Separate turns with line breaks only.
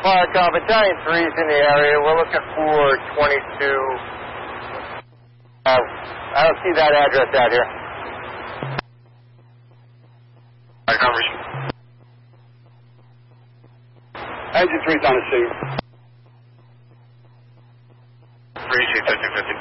Clark, Battalion 3 is in the area. We're looking for 22. I don't see that address out here.
Coverage.
Agent 3's on the scene.
3, 2, 13, 15.